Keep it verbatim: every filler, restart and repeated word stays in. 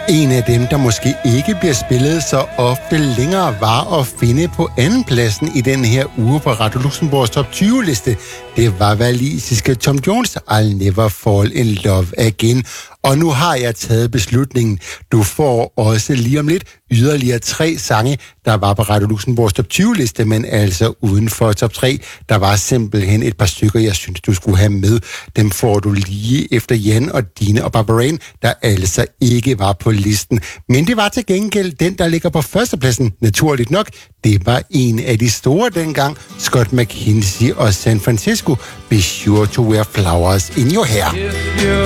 En af dem, der måske ikke bliver spillet så ofte længere, var at finde på andenpladsen i den her uge på Radio Luxembourgs top tyve-liste. Det var walisiske Tom Jones, I'll Never Fall in Love Again. Og nu har jeg taget beslutningen. Du får også lige om lidt yderligere tre sange, der var på Radio Luxembourgs top tyve-liste, men altså uden for top tre. Der var simpelthen et par stykker, jeg synes, du skulle have med. Dem får du lige efter Jan og Dine og Barbarain, der altså ikke var på listen. Men det var til gengæld den, der ligger på førstepladsen, naturligt nok. Det var en af de store dengang, Scott McKinsey og San Francisco. Be sure to wear flowers in your hair.